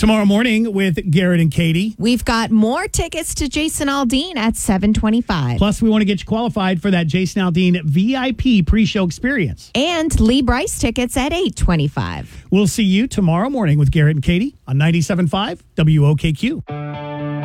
Tomorrow morning with Garrett and Katie. We've got more tickets to Jason Aldean at 7:25. Plus, we want to get you qualified for that Jason Aldean VIP pre-show experience. And Lee Bryce tickets at 8:25. We'll see you tomorrow morning with Garrett and Katie on 97.5 WOKQ.